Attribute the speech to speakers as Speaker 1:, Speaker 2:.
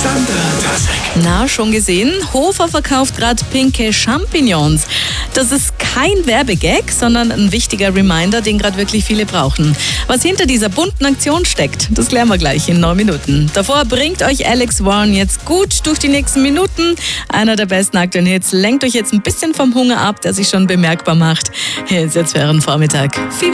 Speaker 1: Na, schon gesehen? Hofer verkauft gerade pinke Champignons. Das ist kein Werbegag, sondern ein wichtiger Reminder, den gerade wirklich viele brauchen. Was hinter dieser bunten Aktion steckt, das klären wir gleich in 9 Minuten. Davor bringt euch Alex Warren jetzt gut durch die nächsten Minuten. Einer der besten aktuellen Hits lenkt euch jetzt ein bisschen vom Hunger ab, der sich schon bemerkbar macht. Hier ist jetzt für euren Vormittag. Fieber